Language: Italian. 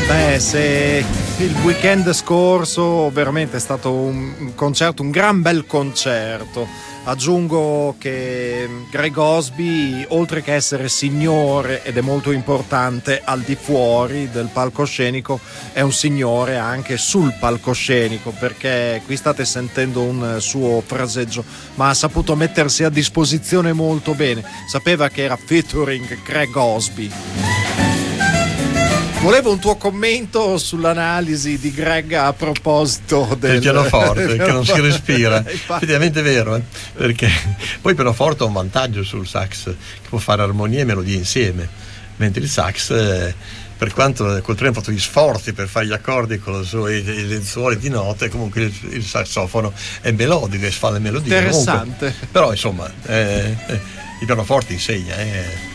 Se il weekend scorso veramente è stato un concerto, un gran bel concerto. Aggiungo che Greg Osby, oltre che essere signore, ed è molto importante al di fuori del palcoscenico, è un signore anche sul palcoscenico, perché qui state sentendo un suo fraseggio, ma ha saputo mettersi a disposizione molto bene. Sapeva che era featuring Greg Osby. Volevo un tuo commento sull'analisi di Greg a proposito del pianoforte che non si respira. Effettivamente è vero, perché poi il pianoforte ha un vantaggio sul sax, che può fare armonie e melodie insieme, mentre il sax, per quanto col treno ha fatto gli sforzi per fare gli accordi con i suoi lenzuoli di note, comunque il sassofono è melodico e fa le melodie. Interessante. Comunque, però insomma il pianoforte insegna.